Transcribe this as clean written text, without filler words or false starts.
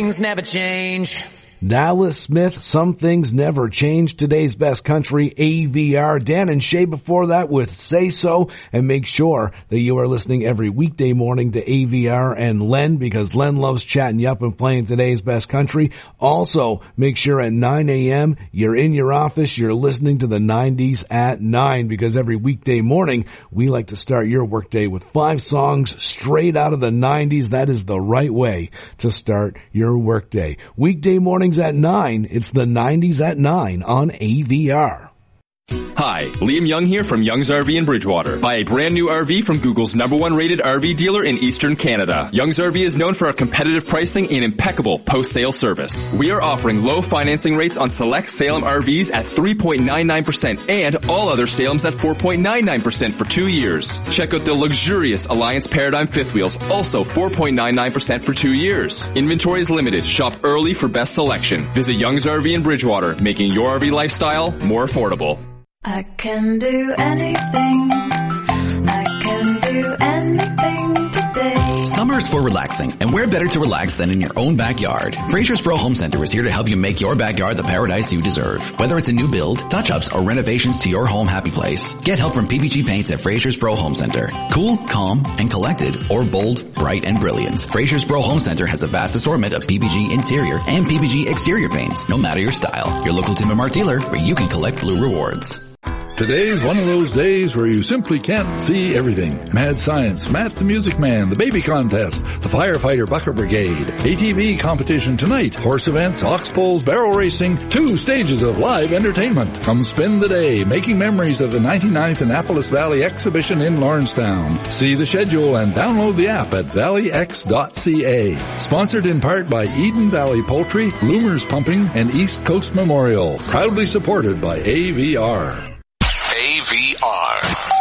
things never change. Dallas Smith, Some Things Never Change. Today's Best Country, AVR. Dan and Shay before that with Say So. And make sure that you are listening every weekday morning to AVR and Len, because Len loves chatting you up and playing today's Best Country. Also, make sure at 9 a.m. you're in your office, you're listening to the 90s at 9, because every weekday morning we like to start your workday with 5 songs straight out of the 90s. That is the right way to start your workday. Weekday morning at 9, it's the 90s at 9 on AVR. Hi, Liam Young here from Young's RV in Bridgewater. Buy a brand new RV from Google's #1 rated RV dealer in Eastern Canada. Young's RV is known for our competitive pricing and impeccable post-sale service. We are offering low financing rates on select Salem RVs at 3.99% and all other Salems at 4.99% for 2 years. Check out the luxurious Alliance Paradigm fifth wheels, also 4.99% for 2 years. Inventory is limited. Shop early for best selection. Visit Young's RV in Bridgewater, making your RV lifestyle more affordable. I can do anything. I can do anything today. Summer's for relaxing, and where better to relax than in your own backyard? Fraser's Pro Home Center is here to help you make your backyard the paradise you deserve. Whether it's a new build, touch-ups, or renovations to your home happy place, get help from PPG Paints at Fraser's Pro Home Center. Cool, calm, and collected, or bold, bright, and brilliant. Fraser's Pro Home Center has a vast assortment of PPG interior and PPG exterior paints, no matter your style. Your local Tim and Mark dealer, where you can collect blue rewards. Today's one of those days where you simply can't see everything. Mad Science, Matt the Music Man, the Baby Contest, the Firefighter Bucket Brigade, ATV competition tonight, horse events, ox polls, barrel racing, 2 stages of live entertainment. Come spend the day making memories of the 99th Annapolis Valley Exhibition in Lawrencetown. See the schedule and download the app at valleyx.ca. Sponsored in part by Eden Valley Poultry, Loomers Pumping, and East Coast Memorial. Proudly supported by AVR. AVR.